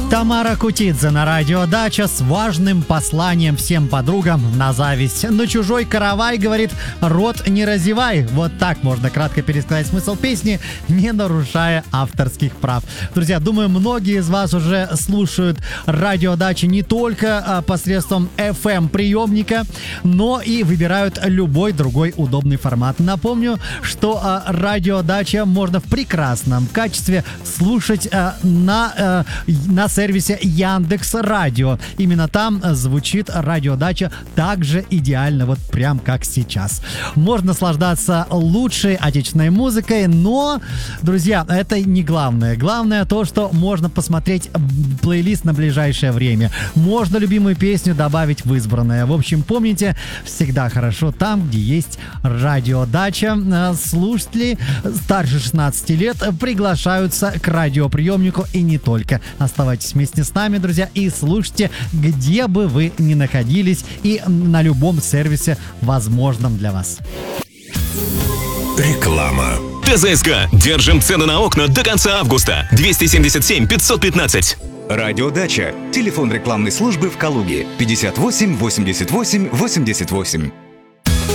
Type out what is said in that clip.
Тамара Кутидзе на радио «Дача» с важным посланием всем подругам на зависть. На чужой каравай, говорит, рот не разевай. Вот так можно кратко пересказать смысл песни, не нарушая авторских прав. Друзья, думаю, многие из вас уже слушают радио «Дача» не только посредством FM-приемника, но и выбирают любой другой удобный формат. Напомню, что радио «Дача» можно в прекрасном качестве слушать на сервисе Яндекс.Радио. Именно там звучит радио «Дача» также идеально, вот прям как сейчас. Можно наслаждаться лучшей отечественной музыкой, но, друзья, это не главное. Главное то, что можно посмотреть плейлист на ближайшее время. Можно любимую песню добавить в избранное. В общем, помните, всегда хорошо там, где есть радио «Дача». Слушатели старше 16 лет приглашаются к радиоприемнику и не только. Оставайтесь вместе с нами, друзья, и слушайте, где бы вы ни находились и на любом сервисе, возможном для вас. Реклама. ТЗСК. Держим цены на окна до конца августа. 277 515. Радио «Дача». Телефон рекламной службы в Калуге 58 88 88.